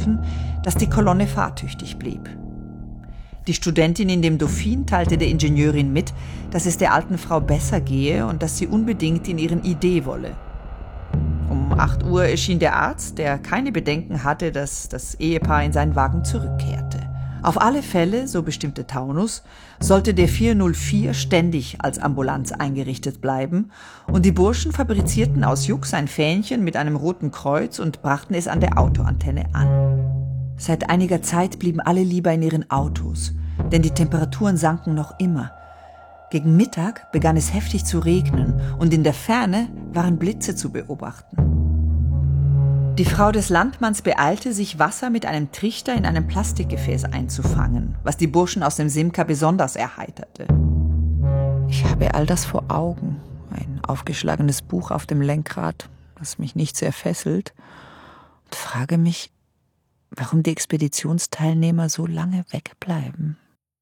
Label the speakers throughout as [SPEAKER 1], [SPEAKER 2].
[SPEAKER 1] überprüfen, dass die Kolonne fahrtüchtig blieb. Die Studentin in dem Dauphine teilte der Ingenieurin mit, dass es der alten Frau besser gehe und dass sie unbedingt in ihren Idee wolle. Um 8 Uhr erschien der Arzt, der keine Bedenken hatte, dass das Ehepaar in seinen Wagen zurückkehrte. Auf alle Fälle, so bestimmte Taunus, sollte der 404 ständig als Ambulanz eingerichtet bleiben und die Burschen fabrizierten aus Jux ein Fähnchen mit einem roten Kreuz und brachten es an der Autoantenne an. Seit einiger Zeit blieben alle lieber in ihren Autos, denn die Temperaturen sanken noch immer. Gegen Mittag begann es heftig zu regnen und in der Ferne waren Blitze zu beobachten. Die Frau des Landmanns beeilte sich, Wasser mit einem Trichter in einem Plastikgefäß einzufangen, was die Burschen aus dem Simca besonders erheiterte. Ich habe all das vor Augen, ein aufgeschlagenes Buch auf dem Lenkrad, das mich nicht sehr fesselt, und frage mich, warum die Expeditionsteilnehmer so lange wegbleiben.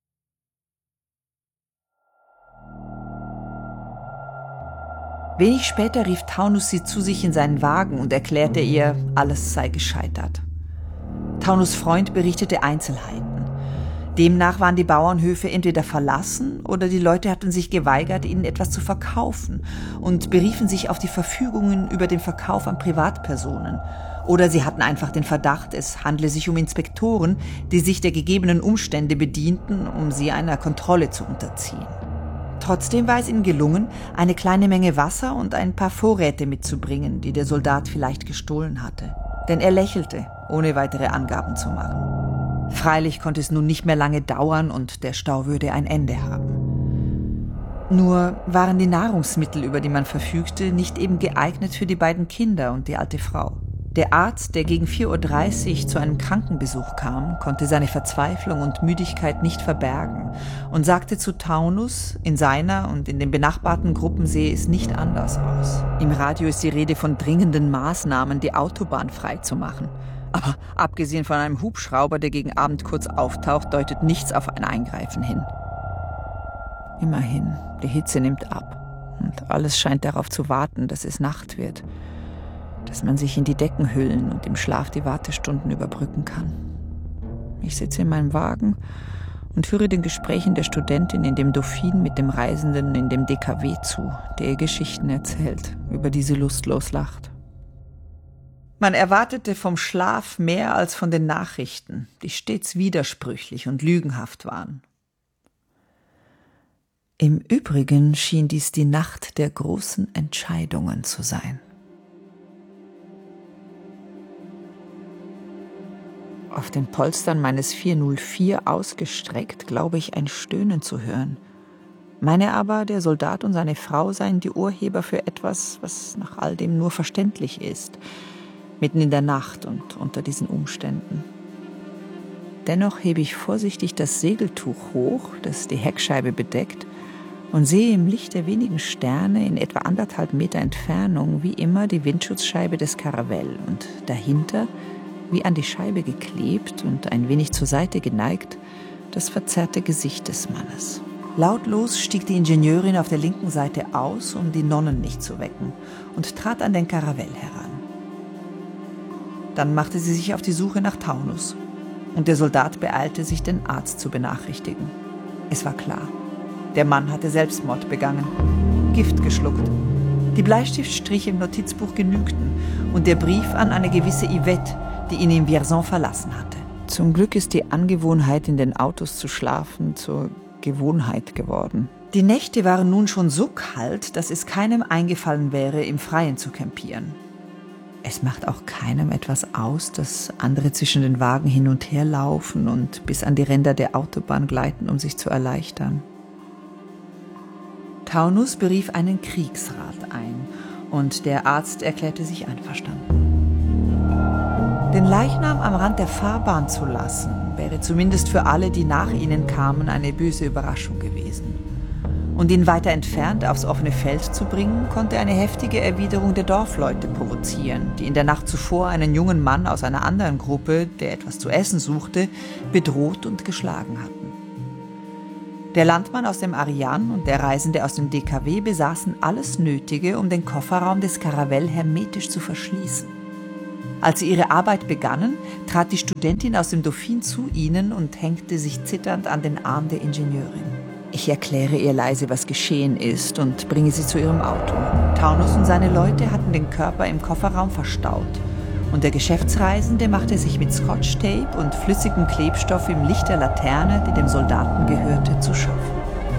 [SPEAKER 1] Wenig später rief Taunus sie zu sich in seinen Wagen und erklärte ihr, alles sei gescheitert. Taunus' Freund berichtete Einzelheiten. Demnach waren die Bauernhöfe entweder verlassen oder die Leute hatten sich geweigert, ihnen etwas zu verkaufen und beriefen sich auf die Verfügungen über den Verkauf an Privatpersonen. Oder sie hatten einfach den Verdacht, es handle sich um Inspektoren, die sich der gegebenen Umstände bedienten, um sie einer Kontrolle zu unterziehen. Trotzdem war es ihnen gelungen, eine kleine Menge Wasser und ein paar Vorräte mitzubringen, die der Soldat vielleicht gestohlen hatte. Denn er lächelte, ohne weitere Angaben zu machen. Freilich konnte es nun nicht mehr lange dauern und der Stau würde ein Ende haben. Nur waren die Nahrungsmittel, über die man verfügte, nicht eben geeignet für die beiden Kinder und die alte Frau. Der Arzt, der gegen 4:30 Uhr zu einem Krankenbesuch kam, konnte seine Verzweiflung und Müdigkeit nicht verbergen und sagte zu Taunus, in seiner und in den benachbarten Gruppen sehe es nicht anders aus. Im Radio ist die Rede von dringenden Maßnahmen, die Autobahn freizumachen. Aber abgesehen von einem Hubschrauber, der gegen Abend kurz auftaucht, deutet nichts auf ein Eingreifen hin. Immerhin, die Hitze nimmt ab und alles scheint darauf zu warten, dass es Nacht wird, dass man sich in die Decken hüllen und im Schlaf die Wartestunden überbrücken kann. Ich sitze in meinem Wagen und höre den Gesprächen der Studentin in dem Dauphine mit dem Reisenden in dem DKW zu, der ihr Geschichten erzählt, über die sie lustlos lacht. Man erwartete vom Schlaf mehr als von den Nachrichten, die stets widersprüchlich und lügenhaft waren. Im Übrigen schien dies die Nacht der großen Entscheidungen zu sein. Auf den Polstern meines 404 ausgestreckt, glaube ich, ein Stöhnen zu hören. Meine aber, der Soldat und seine Frau seien die Urheber für etwas, was nach all dem nur verständlich ist, mitten in der Nacht und unter diesen Umständen. Dennoch hebe ich vorsichtig das Segeltuch hoch, das die Heckscheibe bedeckt, und sehe im Licht der wenigen Sterne in etwa 1,5 Meter Entfernung wie immer die Windschutzscheibe des Caravelle und dahinter, wie an die Scheibe geklebt und ein wenig zur Seite geneigt, das verzerrte Gesicht des Mannes. Lautlos stieg die Ingenieurin auf der linken Seite aus, um die Nonnen nicht zu wecken, und trat an den Caravelle heran. Dann machte sie sich auf die Suche nach Taunus, und der Soldat beeilte sich, den Arzt zu benachrichtigen. Es war klar, der Mann hatte Selbstmord begangen, Gift geschluckt. Die Bleistiftstriche im Notizbuch genügten und der Brief an eine gewisse Yvette, die ihn in Vierzon verlassen hatte. Zum Glück ist die Angewohnheit, in den Autos zu schlafen, zur Gewohnheit geworden. Die Nächte waren nun schon so kalt, dass es keinem eingefallen wäre, im Freien zu campieren. Es macht auch keinem etwas aus, dass andere zwischen den Wagen hin und her laufen und bis an die Ränder der Autobahn gleiten, um sich zu erleichtern. Taunus berief einen Kriegsrat ein und der Arzt erklärte sich einverstanden. Den Leichnam am Rand der Fahrbahn zu lassen, wäre zumindest für alle, die nach ihnen kamen, eine böse Überraschung gewesen. Und ihn weiter entfernt aufs offene Feld zu bringen, konnte eine heftige Erwiderung der Dorfleute provozieren, die in der Nacht zuvor einen jungen Mann aus einer anderen Gruppe, der etwas zu essen suchte, bedroht und geschlagen hatten. Der Landmann aus dem Ariane und der Reisende aus dem DKW besaßen alles Nötige, um den Kofferraum des Caravelle hermetisch zu verschließen. Als sie ihre Arbeit begannen, trat die Studentin aus dem Dauphine zu ihnen und hängte sich zitternd an den Arm der Ingenieurin. Ich erkläre ihr leise, was geschehen ist, und bringe sie zu ihrem Auto. Taunus und seine Leute hatten den Körper im Kofferraum verstaut. Und der Geschäftsreisende machte sich mit Scotch-Tape und flüssigem Klebstoff im Licht der Laterne, die dem Soldaten gehörte, zu schaffen.